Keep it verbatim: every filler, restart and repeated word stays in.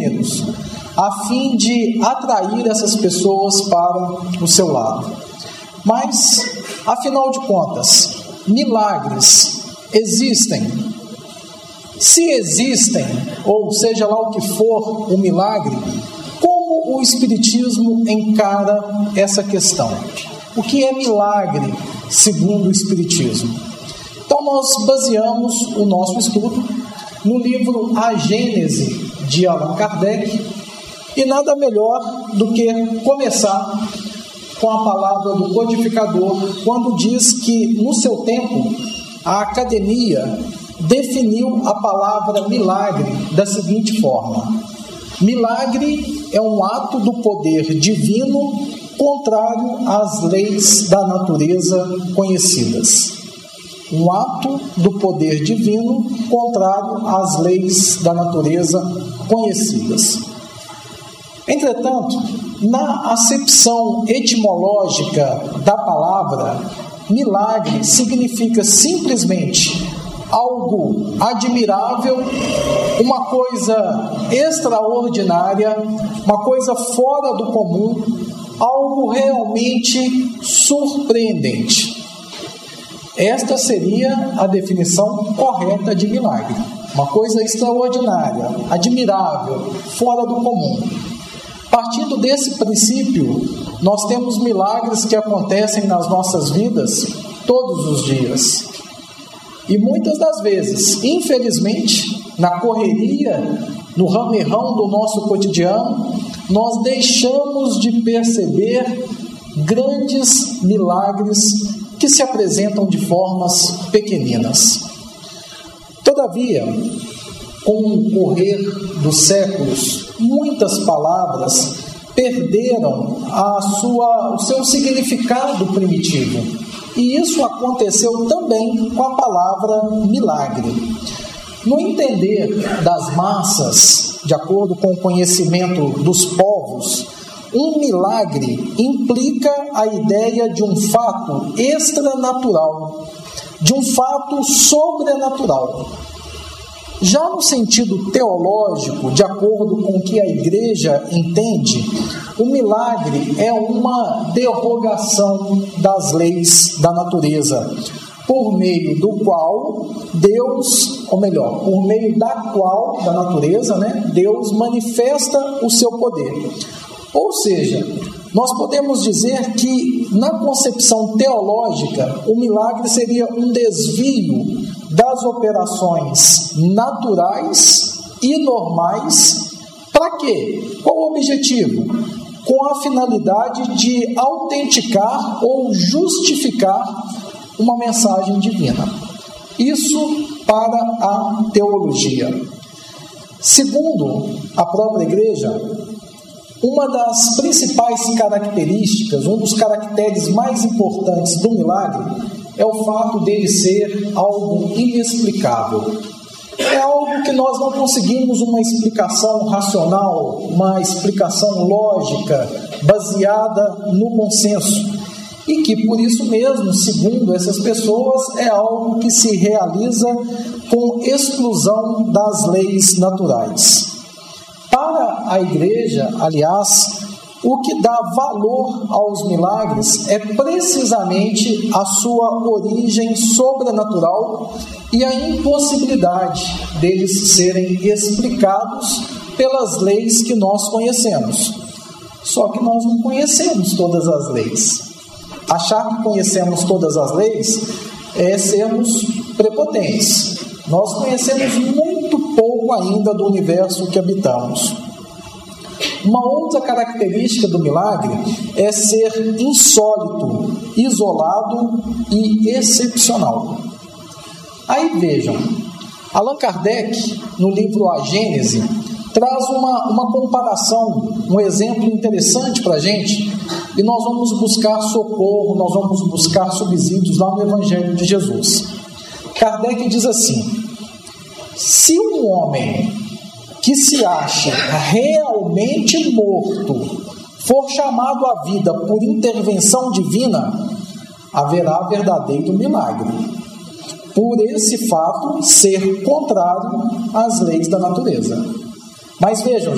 a fim de atrair essas pessoas para o seu lado. Mas, afinal de contas, milagres existem? Se existem, ou seja lá o que for o milagre, como o Espiritismo encara essa questão? O que é milagre segundo o Espiritismo? Então nós baseamos o nosso estudo no livro A Gênese de Allan Kardec, e nada melhor do que começar com a palavra do codificador, quando diz que no seu tempo a academia definiu a palavra milagre da seguinte forma: milagre é um ato do poder divino contrário às leis da natureza conhecidas. Um ato do poder divino contrário às leis da natureza conhecidas. Entretanto, na acepção etimológica da palavra, milagre significa simplesmente algo admirável, uma coisa extraordinária, uma coisa fora do comum, algo realmente surpreendente. Esta seria a definição correta de milagre. Uma coisa extraordinária, admirável, fora do comum. Partindo desse princípio, nós temos milagres que acontecem nas nossas vidas todos os dias. E muitas das vezes, infelizmente, na correria, no ramerrão do nosso cotidiano, nós deixamos de perceber grandes milagres que se apresentam de formas pequeninas. Todavia, com o correr dos séculos, muitas palavras perderam a sua, o seu significado primitivo. E isso aconteceu também com a palavra milagre. No entender das massas, de acordo com o conhecimento dos povos, um milagre implica a ideia de um fato extranatural, de um fato sobrenatural. Já no sentido teológico, de acordo com o que a Igreja entende, o milagre é uma derrogação das leis da natureza, por meio do qual Deus, ou melhor, por meio da qual, da natureza, né, Deus manifesta o seu poder. Ou seja, nós podemos dizer que, na concepção teológica, o milagre seria um desvio das operações naturais e normais. Para quê? Qual o objetivo? Com a finalidade de autenticar ou justificar uma mensagem divina. Isso para a teologia. Segundo a própria Igreja, uma das principais características, um dos caracteres mais importantes do milagre é o fato dele ser algo inexplicável. É algo que nós não conseguimos uma explicação racional, uma explicação lógica, baseada no bom senso. E que, por isso mesmo, segundo essas pessoas, é algo que se realiza com exclusão das leis naturais. Para a Igreja, aliás, o que dá valor aos milagres é precisamente a sua origem sobrenatural e a impossibilidade deles serem explicados pelas leis que nós conhecemos. Só que nós não conhecemos todas as leis. Achar que conhecemos todas as leis é sermos prepotentes. Nós conhecemos muito pouco ainda do universo que habitamos. Uma outra característica do milagre é ser insólito, isolado e excepcional. Aí vejam, Allan Kardec, no livro A Gênese, traz uma, uma comparação, um exemplo interessante para a gente, e nós vamos buscar socorro, nós vamos buscar subsídios lá no Evangelho de Jesus. Kardec diz assim: se um homem que se acha realmente morto for chamado à vida por intervenção divina, haverá verdadeiro milagre, por esse fato ser contrário às leis da natureza. Mas vejam,